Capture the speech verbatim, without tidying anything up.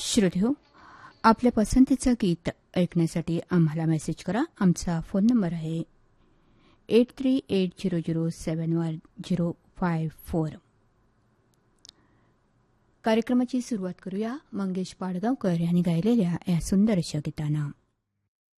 श्रोतेहो, आपल्या पसंतीचं गीत ऐकण्यासाठी आम्हाला मेसेज करा. आमचा फोन नंबर आहे eight three eight zero zero सेवन वन झिरो फाय फोर. कार्यक्रमाची सुरुवात करूया मंगेश पाडगावकर यांनी गायलेल्या या सुंदर अशा गीतानं.